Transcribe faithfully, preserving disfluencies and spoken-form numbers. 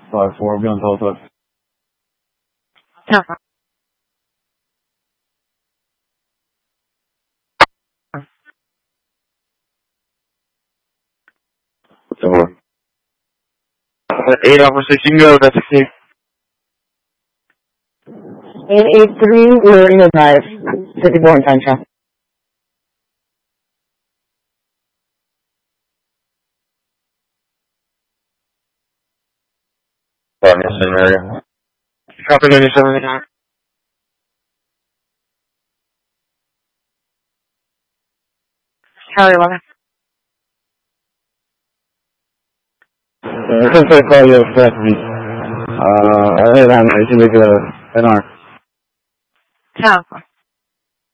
five four, be on teletype. Tower. Tower. eight Alpha six, you can go, that's sixteen. eight eight three, Marina Drive, fifty-four in time check. Same area. Copy ninety-seven. Charlie eleven. Uh, since I call you back, uh, I hit on, I should make a, an R. Tower.